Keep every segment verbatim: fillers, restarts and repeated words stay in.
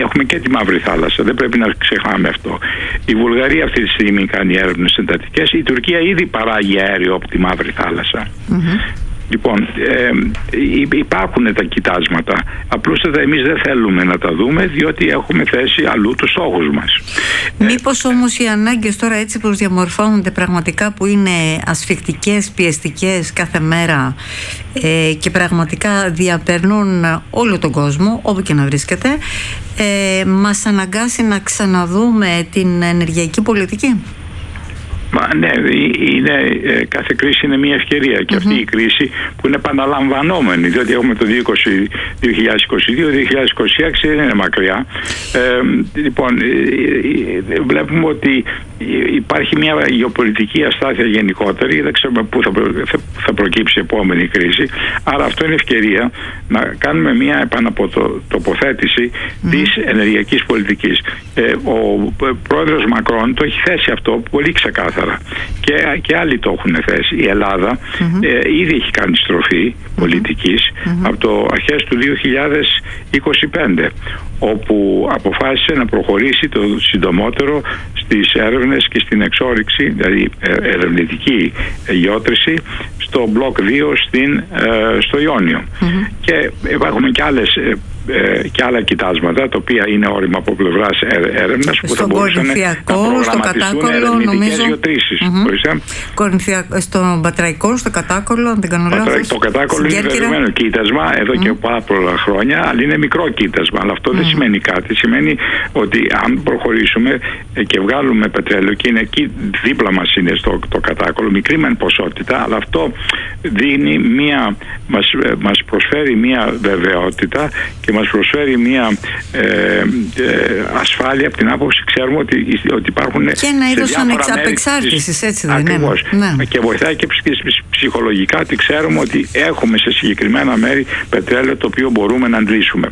Έχουμε και τη Μαύρη Θάλασσα, δεν πρέπει να ξεχνάμε αυτό. Η Βουλγαρία αυτή τη στιγμή κάνει έρευνες εντατικές. Η Τουρκία ήδη παράγει αέριο από τη Μαύρη Θάλασσα. Mm-hmm. Λοιπόν, ε, υπάρχουν τα κοιτάσματα. Απλούστατα εμείς δεν θέλουμε να τα δούμε, διότι έχουμε θέσει αλλού τους στόχους μας. Μήπως όμως οι ανάγκες τώρα έτσι πως διαμορφώνονται πραγματικά, που είναι ασφικτικές, πιεστικές κάθε μέρα ε, και πραγματικά διαπερνούν όλο τον κόσμο, όπου και να βρίσκεται, ε, μας αναγκάσει να ξαναδούμε την ενεργειακή πολιτική? Μα, ναι, είναι, κάθε κρίση είναι μια ευκαιρία και mm-hmm. αυτή η κρίση που είναι επαναλαμβανόμενη, διότι έχουμε το δύο χιλιάδες είκοσι δύο δύο χιλιάδες είκοσι έξι, δεν είναι μακριά. Ε, λοιπόν, βλέπουμε ότι υπάρχει μια γεωπολιτική αστάθεια γενικότερη, δεν ξέρουμε πού θα, προ, θα προκύψει η επόμενη κρίση, άρα αυτό είναι ευκαιρία να κάνουμε μια επανατοποθέτηση mm-hmm. της ενεργειακής πολιτικής. Ε, ο πρόεδρος Μακρόν το έχει θέσει αυτό πολύ ξεκάθαρα. Και, και άλλοι το έχουν θέσει. Η Ελλάδα mm-hmm. ε, ήδη έχει κάνει στροφή πολιτικής mm-hmm. από το αρχές του δύο χιλιάδες είκοσι πέντε, όπου αποφάσισε να προχωρήσει το συντομότερο στις έρευνες και στην εξόρυξη, δηλαδή ερευνητική γεώτρηση στο μπλοκ δύο στην, ε, στο Ιόνιο. Mm-hmm. Και υπάρχουν και άλλες Ε, και άλλα κοιτάσματα, τα οποία είναι όρημα από πλευράς έρευνας, που θα μπορούσαν να προγραμματιστούν ερευνητικές γεωτρήσεις. Mm-hmm. Στον Πατραϊκό, στο Κατάκολο, αν δεν κάνω λάθος. Το Κατάκολο είναι δεδομένο κοίτασμα εδώ mm. και πάρα πολλά χρόνια, αλλά είναι μικρό κοίτασμα. Αλλά αυτό mm. δεν σημαίνει κάτι. Σημαίνει ότι αν προχωρήσουμε και βγάλουμε πετρέλαιο, και είναι εκεί δίπλα μας είναι στο το Κατάκολο, μικρή μεν ποσότητα, αλλά αυτό δίνει μία, μας, μας προσφέρει μία βεβαιότητα και μας προσφέρει μια ε, ε, ασφάλεια από την άποψη, ξέρουμε ότι, ότι υπάρχουν και ένα είδος απεξάρτησης, έτσι δεν είναι? Ακριβώς. Ναι. Και βοηθάει και ψυχολογικά, ότι ξέρουμε ότι έχουμε σε συγκεκριμένα μέρη πετρέλαιο το οποίο μπορούμε να αντλήσουμε.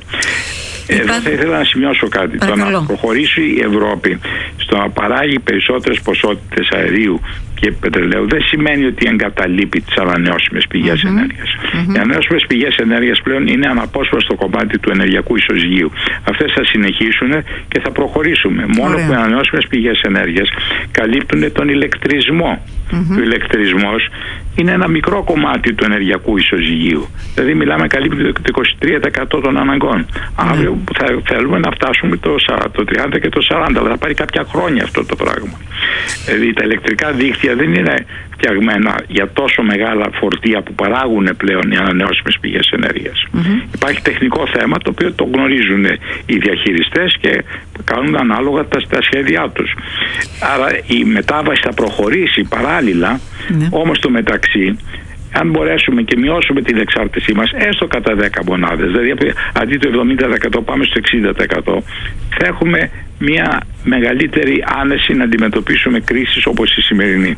Εδώ Υπά... θα ήθελα να σημειώσω κάτι. Παρακαλώ. Το να προχωρήσει η Ευρώπη στο να παράγει περισσότερες ποσότητες αερίου και πετρελαίου δεν σημαίνει ότι εγκαταλείπει τις ανανεώσιμες πηγές mm-hmm. ενέργειας. Mm-hmm. Οι ανανεώσιμες πηγές ενέργειας πλέον είναι αναπόσπαστο κομμάτι του ενεργειακού ισοζυγίου. Αυτές θα συνεχίσουν και θα προχωρήσουμε. Ωραία. Μόνο που οι ανανεώσιμες πηγές ενέργειας καλύπτουν τον ηλεκτρισμό. Mm-hmm. Ο ηλεκτρισμός είναι ένα μικρό κομμάτι του ενεργειακού ισοζυγίου. Δηλαδή μιλάμε καλύπτει το είκοσι τρία τοις εκατό των αναγκών. Mm-hmm. Αύριο θα θέλουμε να φτάσουμε το, το τριάντα και το σαράντα, αλλά θα πάρει κάποια χρόνια αυτό το πράγμα. Δηλαδή τα ηλεκτρικά δίκτυα δεν είναι φτιαγμένα για τόσο μεγάλα φορτία που παράγουν πλέον οι ανανεώσιμες πηγές ενέργειας. Mm-hmm. Υπάρχει τεχνικό θέμα το οποίο το γνωρίζουν οι διαχειριστές και κάνουν ανάλογα τα, τα σχέδιά τους. Άρα η μετάβαση θα προχωρήσει παράλληλα, mm-hmm. όμως το μεταξύ, αν μπορέσουμε και μειώσουμε την εξάρτησή μας έστω κατά δέκα μονάδες, δηλαδή αντί το εβδομήντα τοις εκατό πάμε στο εξήντα τοις εκατό, θα έχουμε μια μεγαλύτερη άνεση να αντιμετωπίσουμε κρίσεις όπως η σημερινή.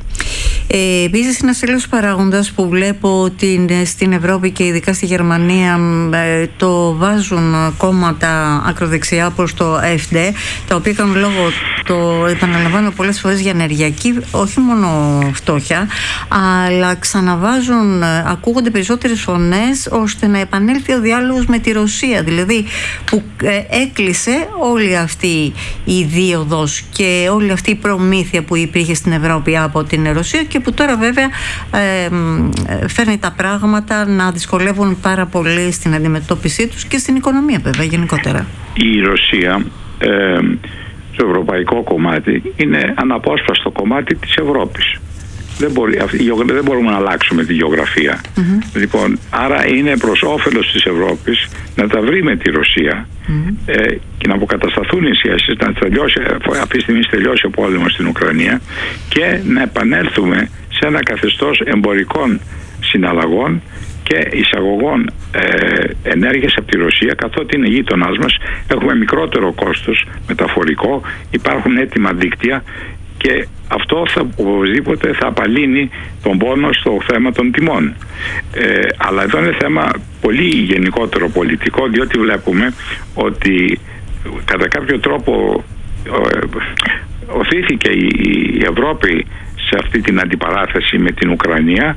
Ε, επίσης, είναι ένας άλλος παράγοντας που βλέπω ότι στην Ευρώπη και ειδικά στη Γερμανία ε, το βάζουν κόμματα ακροδεξιά προς το ΕΦΔ, τα οποία κάνουν λόγο, το επαναλαμβάνω πολλές φορές, για ενεργειακή όχι μόνο φτώχεια, αλλά ξαναβάζουν, ακούγονται περισσότερες φωνές ώστε να επανέλθει ο διάλογος με τη Ρωσία, δηλαδή που ε, έκλεισε όλη αυτή η δίωδος και όλη αυτή η προμήθεια που υπήρχε στην Ευρώπη από την Ρωσία, και που τώρα βέβαια ε, φέρνει τα πράγματα να δυσκολεύουν πάρα πολύ στην αντιμετώπιση τους και στην οικονομία βέβαια γενικότερα. Η Ρωσία ε, στο ευρωπαϊκό κομμάτι είναι αναπόσπαστο κομμάτι της Ευρώπης. Δεν, μπορεί, δεν μπορούμε να αλλάξουμε τη γεωγραφία. Mm-hmm. Λοιπόν, άρα είναι προς όφελος της Ευρώπης να τα βρει με τη Ρωσία mm-hmm. ε, και να αποκατασταθούν οι σχέσεις, να τελειώσει, αυτή τη στιγμή τελειώσει ο πόλεμος στην Ουκρανία, και να επανέλθουμε σε ένα καθεστώς εμπορικών συναλλαγών και εισαγωγών ε, ενέργειας από τη Ρωσία, καθότι είναι γείτονάς μας, έχουμε μικρότερο κόστος μεταφορικό, υπάρχουν έτοιμα δίκτυα, και αυτό θα, οπωσδήποτε θα απαλύνει τον πόνο στο θέμα των τιμών. Ε, αλλά εδώ είναι θέμα πολύ γενικότερο πολιτικό, διότι βλέπουμε ότι κατά κάποιο τρόπο ε, οθήθηκε η, η Ευρώπη σε αυτή την αντιπαράθεση με την Ουκρανία,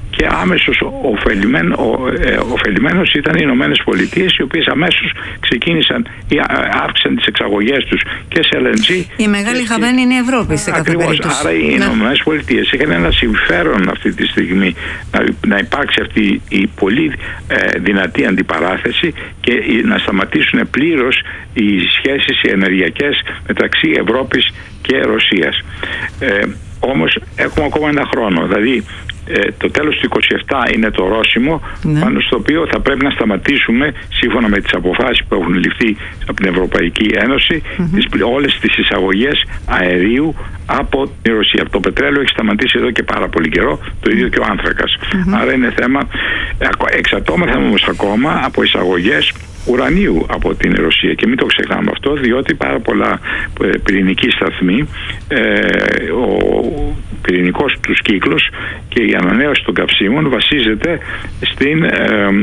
και άμεσος ωφελημένο, ε, ωφελημένος ήταν οι Ηνωμένες Πολιτείες, οι οποίες αμέσως ξεκίνησαν ή αύξησαν τις εξαγωγές τους και σε ελ εν τζι. Η μεγάλη χαμένη είναι η Ευρώπη σε κάθε ακριβώς, περίπτωση. άρα οι Ηνωμένες Πολιτείες είχαν ένα συμφέρον αυτή τη στιγμή να, να υπάρξει αυτή η πολύ ε, δυνατή αντιπαράθεση και να σταματήσουν πλήρως οι σχέσεις οι ενεργειακές μεταξύ Ευρώπης και Ρωσίας. Ε, όμως έχουμε ακόμα ένα χρόνο, δηλαδή ε, το τέλος του είκοσι επτά είναι το ορόσημο, ναι, πάνω στο οποίο θα πρέπει να σταματήσουμε σύμφωνα με τις αποφάσεις που έχουν ληφθεί από την Ευρωπαϊκή Ένωση, mm-hmm. τις, όλες τις εισαγωγές αερίου από τη Ρωσία. Το πετρέλαιο έχει σταματήσει εδώ και πάρα πολύ καιρό, το ίδιο και ο άνθρακας. Mm-hmm. Άρα είναι θέμα, εξαρτώμεθα όμως ακόμα από εισαγωγές ουρανίου από την Ρωσία και μην το ξεχνάμε αυτό, διότι πάρα πολλά πυρηνικοί σταθμοί, ε, ο πυρηνικός τους κύκλος και η ανανέωση των καυσίμων βασίζεται στην, ε,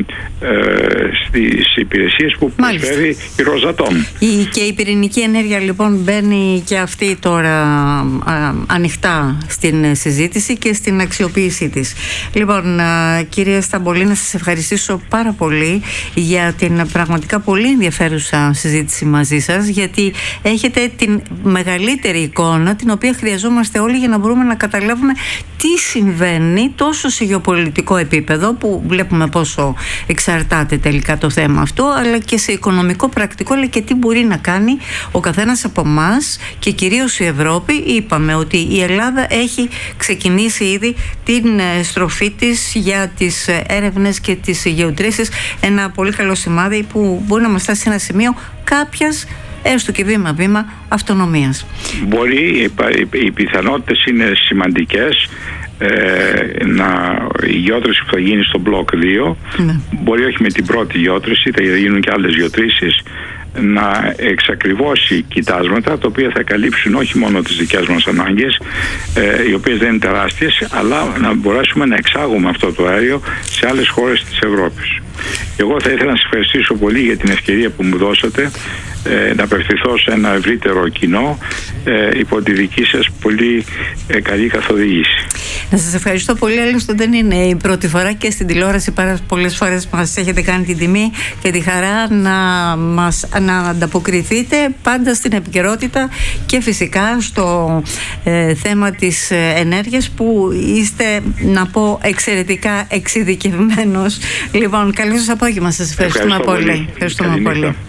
ε, στις υπηρεσίες που προσφέρει η Ροζατόμ. Η, και η πυρηνική ενέργεια λοιπόν μπαίνει και αυτή τώρα α, ανοιχτά στην συζήτηση και στην αξιοποίησή της. Λοιπόν, α, κύριε Σταμπολή, να σας ευχαριστήσω πάρα πολύ για την πραγματικά πολύ ενδιαφέρουσα συζήτηση μαζί σας, γιατί έχετε την μεγαλύτερη εικόνα την οποία χρειαζόμαστε όλοι για να μπορούμε να καταλάβουμε τι συμβαίνει τόσο σε γεωπολιτικό επίπεδο, που βλέπουμε πόσο εξαρτάται τελικά το θέμα αυτό, αλλά και σε οικονομικό, πρακτικό, αλλά και τι μπορεί να κάνει ο καθένας από εμάς και κυρίως η Ευρώπη. Είπαμε ότι η Ελλάδα έχει ξεκινήσει ήδη την στροφή της για τις έρευνες και τις γεωτρήσεις, ένα πολύ καλό σημάδι που μπορεί να μας φτάσει σε ένα σημείο κάποιας, έστω και βήμα-βήμα, αυτονομίας. Μπορεί, οι πιθανότητες είναι σημαντικές. Ε, να, η γεώτρηση που θα γίνει στο μπλοκ δύο, ναι, μπορεί όχι με την πρώτη γεώτρηση, θα γίνουν και άλλες γεωτρήσεις, να εξακριβώσει κοιτάσματα τα οποία θα καλύψουν όχι μόνο τις δικές μας ανάγκες, ε, οι οποίες δεν είναι τεράστιες, αλλά να μπορέσουμε να εξάγουμε αυτό το αέριο σε άλλες χώρες της Ευρώπης. Εγώ θα ήθελα να σας ευχαριστήσω πολύ για την ευκαιρία που μου δώσατε ε, να απευθυνθώ σε ένα ευρύτερο κοινό ε, υπό τη δική σας πολύ ε, καλή καθοδήγηση. Να σας ευχαριστώ πολύ. Άλλωστε δεν είναι η πρώτη φορά, και στην τηλεόραση πάρα πολλές φορές μας έχετε κάνει την τιμή και τη χαρά να, μας, να ανταποκριθείτε πάντα στην επικαιρότητα και φυσικά στο ε, θέμα της ενέργειας, που είστε, να πω, εξαιρετικά εξειδικευμένος. Λοιπόν, καλό σας απόγευμα. Σας ευχαριστούμε Ευχαριστώ πολύ. πολύ. Ευχαριστούμε πολύ.